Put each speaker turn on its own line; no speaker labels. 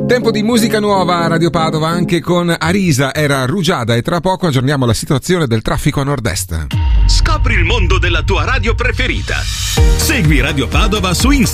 Tempo di musica nuova a Radio Padova, anche con Arisa, era Rugiada, e tra poco aggiorniamo la situazione del traffico a nord-est.
Scopri il mondo della tua radio preferita. Segui Radio Padova su Instagram.